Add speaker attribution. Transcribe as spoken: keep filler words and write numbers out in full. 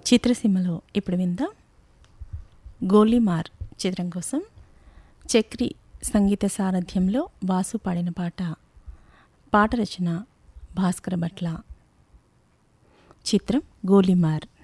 Speaker 1: చిత్రసీమలో ఇప్పుడు విందాం గోలీమార్ చిత్రం కోసం చక్రి సంగీత సారథ్యంలో వాసు పాడిన పాట. పాట రచన భాస్కర భట్ల. చిత్రం గోలీమార్.